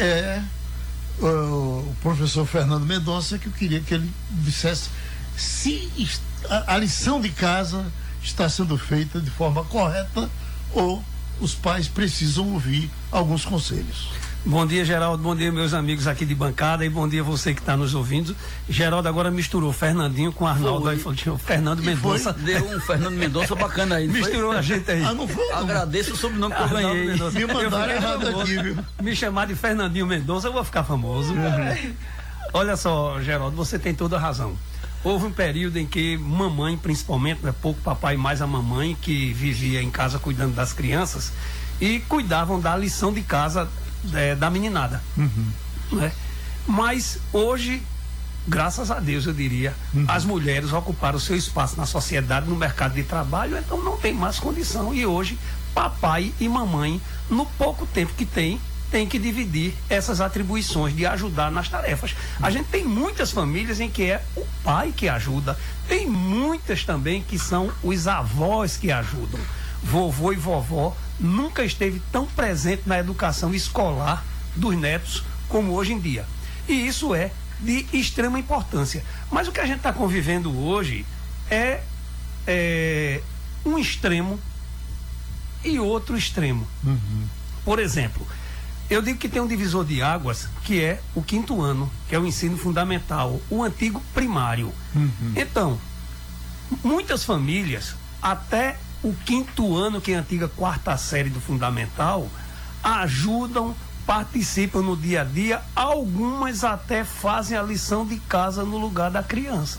é o professor Fernando Mendonça, que eu queria que ele dissesse se a lição de casa está sendo feita de forma correta ou os pais precisam ouvir alguns conselhos. Bom dia, Geraldo. Bom dia, meus amigos aqui de bancada, e bom dia você que está nos ouvindo. Geraldo agora misturou Fernandinho com Arnaldo, aí foi o Fernando Mendonça. Deu um Fernando Mendonça bacana aí. Misturou a gente aí. Não foi? Agradeço o sobrenome que eu ganhei. Me mandaram errado aqui, viu? Me chamar de Fernandinho Mendonça, eu vou ficar famoso. Olha só, Geraldo, você tem toda a razão. Houve um período em que mamãe, principalmente, pouco papai, mais a mamãe, que vivia em casa cuidando das crianças e cuidavam da lição de casa da meninada. Né? Mas hoje, graças a Deus, eu diria, as mulheres ocuparam o seu espaço na sociedade, no mercado de trabalho, então não tem mais condição. E hoje, papai e mamãe, no pouco tempo que tem que dividir essas atribuições de ajudar nas tarefas. A gente tem muitas famílias em que é o pai que ajuda, tem muitas também que são os avós que ajudam. Vovô e vovó nunca esteve tão presente na educação escolar dos netos como hoje em dia. E isso é de extrema importância. Mas o que a gente está convivendo hoje é um extremo e outro extremo. Por exemplo, eu digo que tem um divisor de águas, que é o 5º ano, que é o ensino fundamental, o antigo primário. Então, muitas famílias, até o 5º ano, que é a antiga 4ª série do fundamental, ajudam, participam no dia a dia, algumas até fazem a lição de casa no lugar da criança.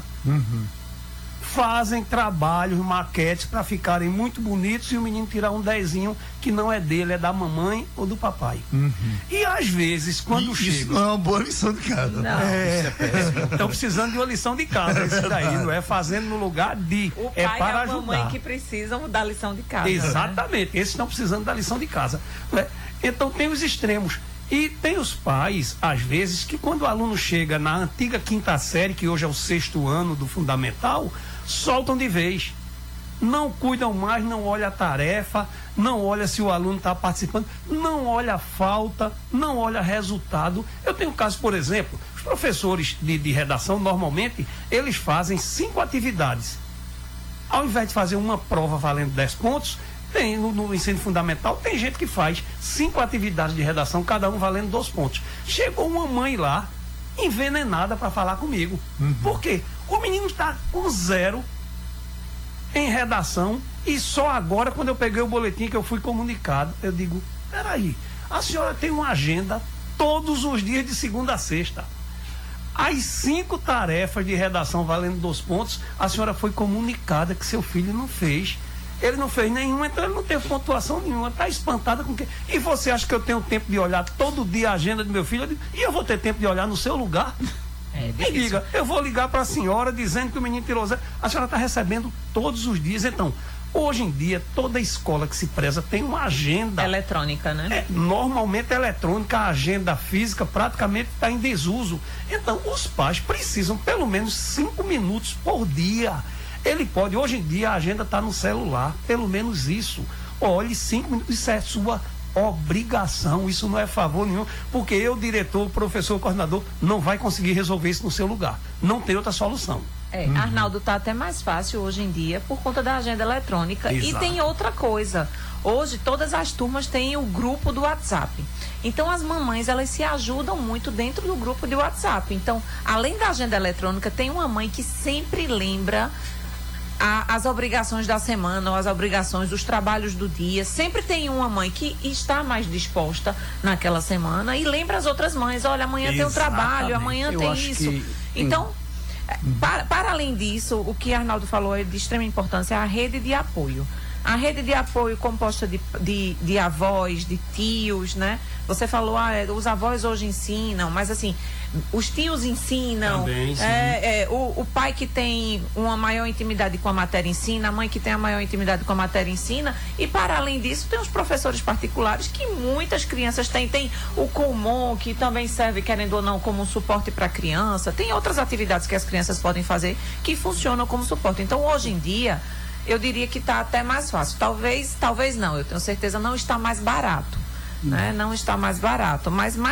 Fazem trabalhos, maquetes para ficarem muito bonitos e o menino tirar um 10º que não é dele, é da mamãe ou do papai. E às vezes, quando chega... Isso não é uma boa lição de casa. Não. Isso é péssimo. Estão precisando de uma lição de casa, isso daí, não é fazendo no lugar de... O é pai para e a ajudar. mamãe que precisam da lição de casa. Exatamente, esses estão precisando da lição de casa. Né? Então tem os extremos. E tem os pais, às vezes, que quando o aluno chega na antiga 5ª série, que hoje é o 6º ano do fundamental, soltam de vez. Não cuidam mais, não olha a tarefa, não olha se o aluno está participando, não olha a falta, não olha resultado. Eu tenho um caso, por exemplo, os professores de redação, normalmente, eles fazem 5 atividades. Ao invés de fazer uma prova valendo 10 pontos, tem no ensino fundamental, tem gente que faz 5 atividades de redação, cada um valendo 2 pontos. Chegou uma mãe lá, envenenada para falar comigo. Por quê? O menino está com 0 em redação e só agora, quando eu peguei o boletim que eu fui comunicado, eu digo, peraí, a senhora tem uma agenda todos os dias de segunda a sexta. As 5 tarefas de redação valendo 2 pontos, a senhora foi comunicada que seu filho não fez. Ele não fez nenhuma, então ele não teve pontuação nenhuma. Está espantada com o quê? E você acha que eu tenho tempo de olhar todo dia a agenda do meu filho? Eu digo, e eu vou ter tempo de olhar no seu lugar? Me diga, eu vou ligar para a senhora dizendo que o menino tirou 0. A senhora está recebendo todos os dias. Então, hoje em dia, toda escola que se preza tem uma agenda. Eletrônica, né? Normalmente eletrônica, a agenda física praticamente está em desuso. Então, os pais precisam pelo menos 5 minutos por dia. Ele pode, hoje em dia a agenda está no celular, pelo menos isso. Olhe 5 minutos, isso é sua obrigação, isso não é favor nenhum, porque eu, diretor, professor, coordenador, não vai conseguir resolver isso no seu lugar. Não tem outra solução. Arnaldo, está até mais fácil hoje em dia por conta da agenda eletrônica. Exato. E tem outra coisa. Hoje todas as turmas têm o grupo do WhatsApp. Então as mamães, elas se ajudam muito dentro do grupo de WhatsApp. Então, além da agenda eletrônica, tem uma mãe que sempre lembra as obrigações da semana, ou as obrigações dos trabalhos do dia. Sempre tem uma mãe que está mais disposta naquela semana e lembra as outras mães, olha, amanhã tem um trabalho, amanhã tem isso. Então, para além disso, o que Arnaldo falou é de extrema importância, a rede de apoio. A rede de apoio composta de avós, de tios, né? Você falou, os avós hoje ensinam, mas assim, os tios ensinam. Também, sim. O pai que tem uma maior intimidade com a matéria ensina, a mãe que tem a maior intimidade com a matéria ensina. E para além disso, tem os professores particulares que muitas crianças têm. Tem o Kumon, que também serve, querendo ou não, como um suporte para a criança. Tem outras atividades que as crianças podem fazer que funcionam como suporte. Então, hoje em dia, eu diria que está até mais fácil. Talvez não, eu tenho certeza, não está mais barato. Né? Não está mais barato, mas